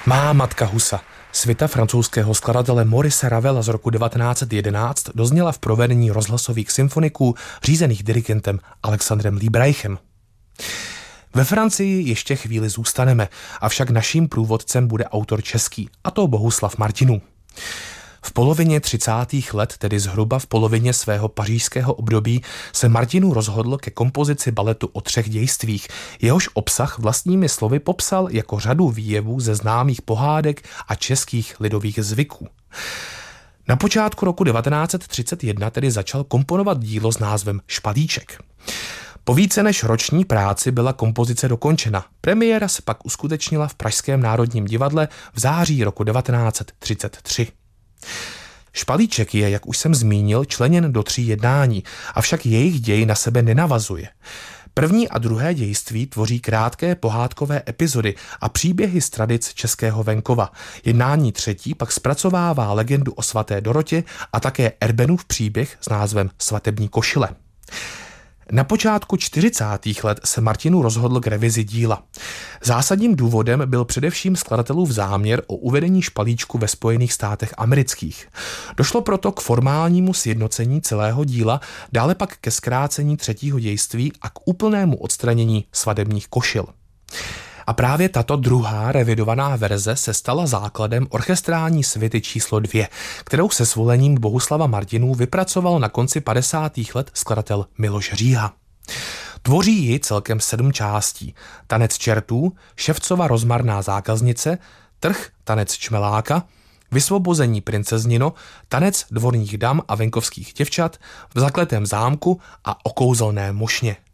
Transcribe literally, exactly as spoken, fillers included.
Má matka Husa, svita francouzského skladatele Maurice Ravela z roku devatenáct set jedenáct, dozněla v provedení rozhlasových symfoniků řízených dirigentem Alexandrem Liebreichem. Ve Francii ještě chvíli zůstaneme, avšak naším průvodcem bude autor český, a to Bohuslav Martinů. V polovině třicátých let, tedy zhruba v polovině svého pařížského období, se Martinů rozhodl ke kompozici baletu o třech dějstvích, jehož obsah vlastními slovy popsal jako řadu výjevů ze známých pohádek a českých lidových zvyků. Na počátku roku devatenáct set třicet jedna tedy začal komponovat dílo s názvem Špalíček. Po více než roční práci byla kompozice dokončena. Premiéra se pak uskutečnila v Pražském národním divadle v září roku devatenáct set třicet tři. Špalíček je, jak už jsem zmínil, členěn do tří jednání, avšak jejich děj na sebe nenavazuje. První a druhé dějství tvoří krátké pohádkové epizody a příběhy z tradic českého venkova. Jednání třetí pak zpracovává legendu o svaté Dorotě a také Erbenův příběh s názvem Svatební košile. Na počátku čtyřicátých let se Martinů rozhodl k revizi díla. Zásadním důvodem byl především skladatelův záměr o uvedení Špalíčku ve Spojených státech amerických. Došlo proto k formálnímu sjednocení celého díla, dále pak ke zkrácení třetího dějství a k úplnému odstranění svatebních košil. A právě tato druhá revidovaná verze se stala základem orchestrální svity číslo dvě, kterou se svolením Bohuslava Martinů vypracoval na konci padesátých let skladatel Miloš Říha. Tvoří ji celkem sedm částí: Tanec čertů, Ševcova rozmarná zákaznice, Trh, tanec čmeláka, Vysvobození princeznino, Tanec dvorních dam a venkovských děvčat, V zakletém zámku a O kouzelné mošně.